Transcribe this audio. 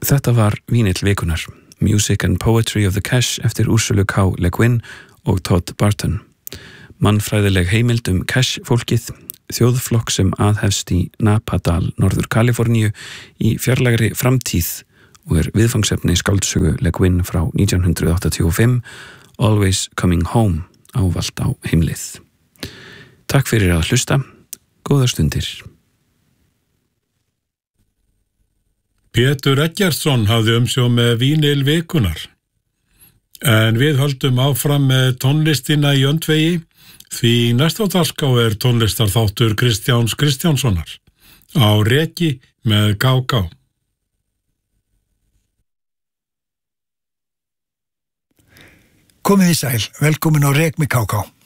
Þetta var vínill vikunar, Music and Poetry of the Cash eftir Ursulu K. Le Guin og Todd Barton. Mannfræðileg heimild Cash-fólkið, þjóðflokk sem aðhefst í Napadal, Norður Kaliforníu í fjarlægri framtíð og viðfangsefni skáldsögu Le Guin frá 1985, Always Coming Home, ávallt á heimlið. Takk fyrir að hlusta, góðar stundir. Pétur Eggertsson hafði umsjón með vínil vikunar. En við höldum áfram með tónlistina í öndvegi, því næst á dagskrá tónlistarþáttur Kristjáns Kristjánssonar á Reki með Gá-Gá. Komið í sæl, velkomin á Rek með Gá-Gá.